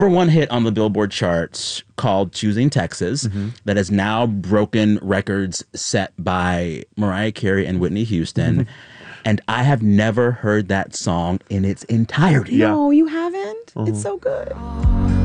one hit on the Billboard charts called Choosing Texas that has now broken records set by Mariah Carey and Whitney Houston. And I have never heard that song in its entirety. Yeah. No, you haven't? It's so good.